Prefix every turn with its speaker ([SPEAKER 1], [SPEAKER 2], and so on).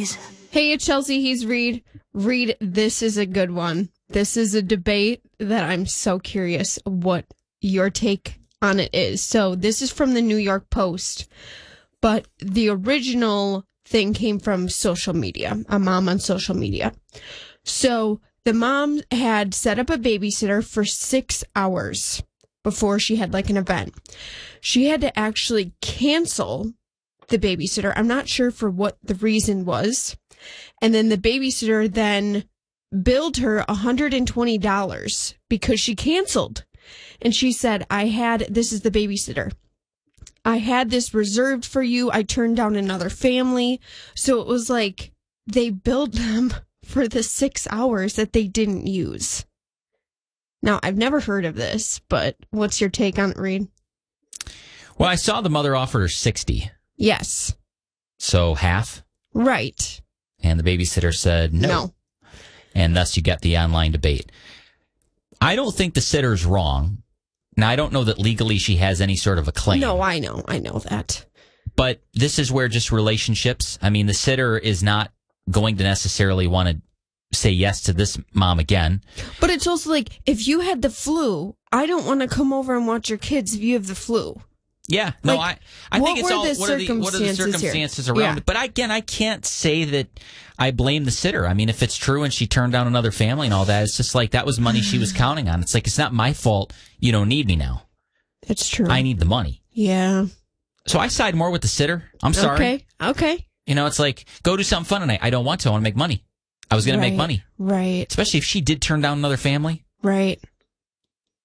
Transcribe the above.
[SPEAKER 1] please.
[SPEAKER 2] Hey, it's Chelsea. He's Reed. Reed, this is a good one. This is a debate that I'm so curious what your take on it is. So this is from the New York Post, but the original thing came from social media, a mom on social media. So the mom had set up a babysitter for 6 hours before she had like an event. She had to actually cancel the babysitter. I'm not sure for what the reason was. And then the babysitter then billed her $120 because she canceled. And she said, this is the babysitter. I had this reserved for you. I turned down another family. So it was like they billed them for the 6 hours that they didn't use. Now, I've never heard of this, but what's your take on it, Reed?
[SPEAKER 3] Well, I saw the mother offered her 60.
[SPEAKER 2] Yes.
[SPEAKER 3] So half?
[SPEAKER 2] Right.
[SPEAKER 3] And the babysitter said no. And thus you get the online debate. I don't think the sitter's wrong. Now, I don't know that legally she has any sort of a claim.
[SPEAKER 2] No, I know that.
[SPEAKER 3] But this is where just relationships, I mean, the sitter is not going to necessarily want to say yes to this mom again.
[SPEAKER 2] But it's also like, if you had the flu, I don't want to come over and watch your kids if you have the flu.
[SPEAKER 3] Yeah, no, like, I think it's all, what are the circumstances around
[SPEAKER 2] here?
[SPEAKER 3] it? But again, I can't say that I blame the sitter. I mean, if it's true and she turned down another family and all that, it's just like that was money she was counting on. It's like, it's not my fault you don't need me now.
[SPEAKER 2] It's true.
[SPEAKER 3] I need the money.
[SPEAKER 2] Yeah.
[SPEAKER 3] So I side more with the sitter. I'm sorry.
[SPEAKER 2] Okay.
[SPEAKER 3] You know, it's like, go do something fun tonight. I don't want to. I want to make money. I was going to make money.
[SPEAKER 2] Right.
[SPEAKER 3] Especially if she did turn down another family.
[SPEAKER 2] Right.